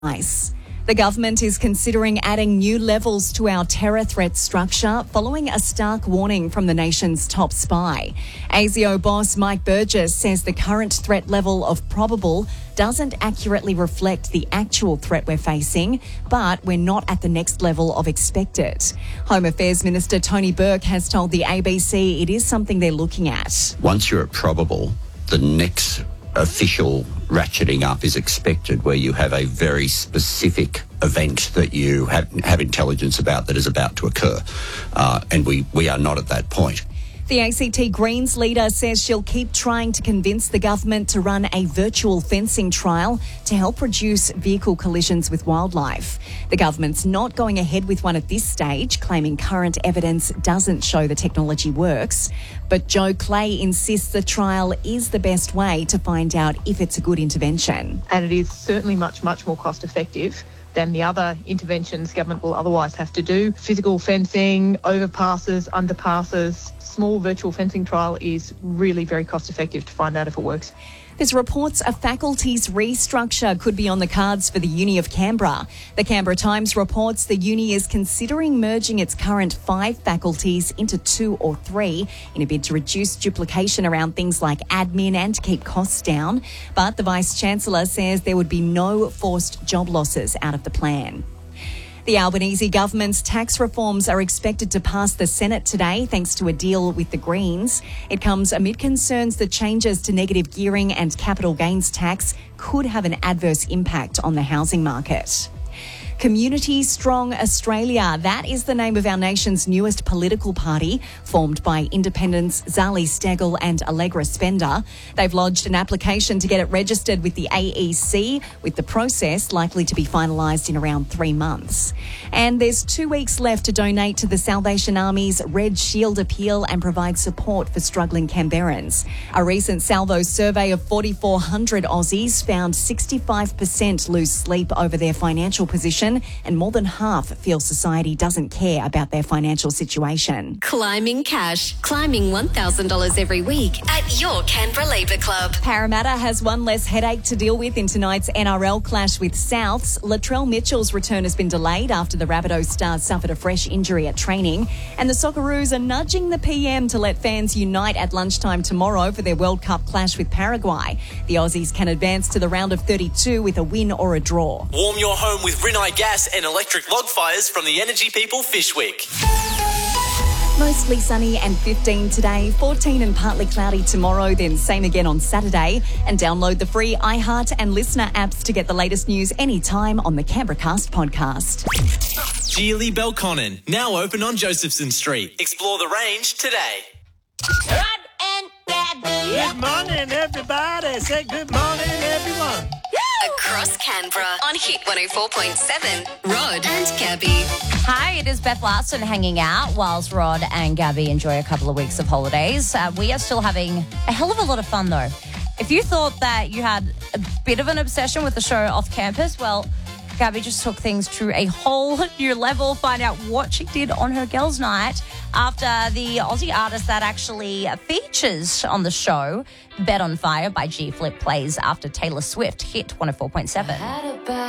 Nice. The government is considering adding new levels to our terror threat structure following a stark warning from the nation's top spy. ASIO boss Mike Burgess says the current threat level of probable doesn't accurately reflect the actual threat we're facing, but we're not at the next level of expected. Home Affairs Minister Tony Burke has told the ABC it is something they're looking at. Once you're at probable, the next official ratcheting up is expected, where you have a very specific event that you have intelligence about that is about to occur. And we are not at that point. The ACT Greens leader says she'll keep trying to convince the government to run a virtual fencing trial to help reduce vehicle collisions with wildlife. The government's not going ahead with one at this stage, claiming current evidence doesn't show the technology works. But Joe Clay insists the trial is the best way to find out if it's a good intervention. And it is certainly much, much more cost effective than the other interventions government will otherwise have to do. Physical fencing, overpasses, underpasses, small virtual fencing trial is really very cost effective to find out if it works. There's reports a faculty's restructure could be on the cards for the Uni of Canberra. The Canberra Times reports the uni is considering merging its current 5 faculties into 2 or 3 in a bid to reduce duplication around things like admin and to keep costs down. But the Vice-Chancellor says there would be no forced job losses out of the plan. The Albanese government's tax reforms are expected to pass the Senate today thanks to a deal with the Greens. It comes amid concerns that changes to negative gearing and capital gains tax could have an adverse impact on the housing market. Community Strong Australia, that is the name of our nation's newest political party, formed by independents Zali Steggall and Allegra Spender. They've lodged an application to get it registered with the AEC, with the process likely to be finalised in around 3 months. And there's 2 weeks left to donate to the Salvation Army's Red Shield appeal and provide support for struggling Canberrans. A recent Salvo survey of 4,400 Aussies found 65% lose sleep over their financial position, and more than half feel society doesn't care about their financial situation. Climbing cash. Climbing $1,000 every week at your Canberra Labour Club. Parramatta has one less headache to deal with in tonight's NRL clash with Souths. Latrell Mitchell's return has been delayed after the Rabbitohs star suffered a fresh injury at training. And the Socceroos are nudging the PM to let fans unite at lunchtime tomorrow for their World Cup clash with Paraguay. The Aussies can advance to the round of 32 with a win or a draw. Warm your home with Rinnai gas and electric log fires from the Energy People Fishwick. Mostly sunny and 15 today, 14 and partly cloudy tomorrow, then same again on Saturday. And download the free iHeart and Listener apps to get the latest news anytime on the Canberra Cast podcast. Geely Belconnen, now open on Josephson Street. Explore the range today. Good morning, everybody. Say good morning, everyone. Across Canberra on Hit 104.7. Rod and Gabby. Hi, it is Beth Larson hanging out whilst Rod and Gabby enjoy a couple of weeks of holidays. We are still having a hell of a lot of fun, though. If you thought that you had a bit of an obsession with the show off campus, well, Gabby just took things to a whole new level. Find out what she did on her girls' night after the Aussie artist that actually features on the show, Bet on Fire by G Flip, plays after Taylor Swift. Hit 104.7.